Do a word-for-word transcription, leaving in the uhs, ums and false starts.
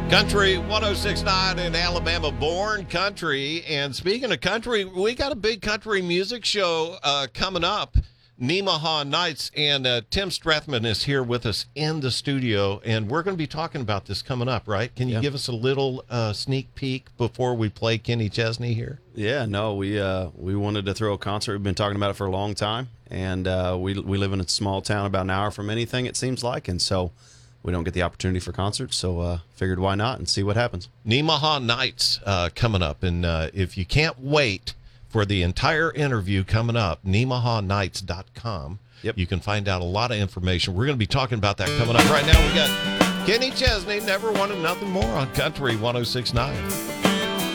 Country one oh six point nine in Alabama, born country. And speaking of country, we got a big country music show uh, coming up, Nemaha Nights, and uh, Tim Strathman is here with us in the studio, and we're going to be talking about this coming up, right? Can you yeah. give us a little uh, sneak peek before we play Kenny Chesney here? Yeah, no, we uh, we wanted to throw a concert. We've been talking about it for a long time, and uh, we we live in a small town about an hour from anything, it seems like, and so we don't get the opportunity for concerts, so uh, figured why not and see what happens. Nemaha Nights uh, coming up, and uh, if you can't wait for the entire interview coming up, nemaha nights dot com. Yep. You can find out a lot of information. We're going to be talking about that coming up. Right now we got Kenny Chesney, Never Wanted Nothing More on Country one oh six point nine.